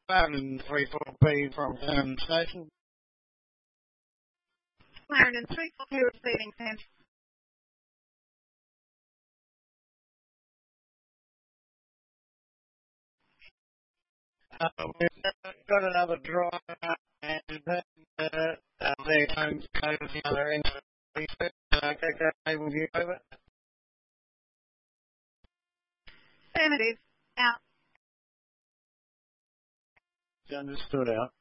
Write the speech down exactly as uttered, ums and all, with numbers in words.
Clarendon three four P from Clarendon Station. Clarendon three four P receiving Sam. Uh, we've got another driver and uh, uh, their home code at the other end. Uh, okay, with you over. Affirmative. Out. Understood out.